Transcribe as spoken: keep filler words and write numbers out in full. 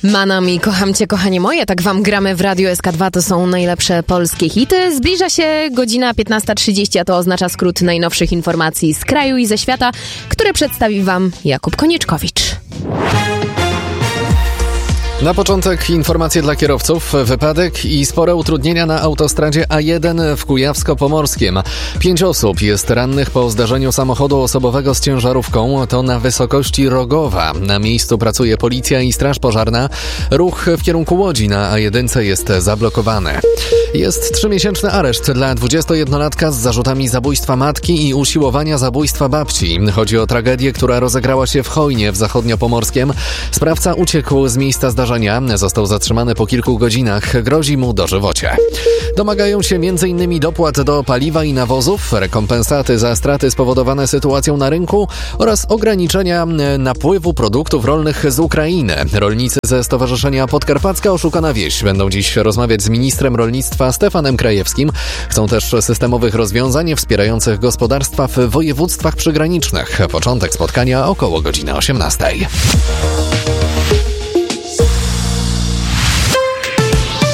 Manam i Kocham Cię, kochanie moje. Tak wam gramy w Radiu S K dwa. To są najlepsze polskie hity. Zbliża się godzina piętnasta trzydzieści, a to oznacza skrót najnowszych informacji z kraju i ze świata, które przedstawi wam Jakub Konieczkowicz. Na początek informacje dla kierowców. Wypadek i spore utrudnienia na autostradzie A jeden w Kujawsko-Pomorskiem. Pięć osób jest rannych po zdarzeniu samochodu osobowego z ciężarówką. To na wysokości Rogowa. Na miejscu pracuje policja i straż pożarna. Ruch w kierunku Łodzi na A jeden jest zablokowany. Jest trzymiesięczny areszt dla dwudziestojednolatka z zarzutami zabójstwa matki i usiłowania zabójstwa babci. Chodzi o tragedię, która rozegrała się w Chojnie w Zachodniopomorskiem. Sprawca uciekł z miejsca zdarzenia. Został zatrzymany po kilku godzinach. Grozi mu dożywocie. Domagają się między innymi dopłat do paliwa i nawozów, rekompensaty za straty spowodowane sytuacją na rynku oraz ograniczenia napływu produktów rolnych z Ukrainy. Rolnicy ze Stowarzyszenia Podkarpacka Oszukana Wieś będą dziś rozmawiać z ministrem rolnictwa Stefanem Krajewskim. Chcą też systemowych rozwiązań wspierających gospodarstwa w województwach przygranicznych. Początek spotkania około godziny osiemnastej.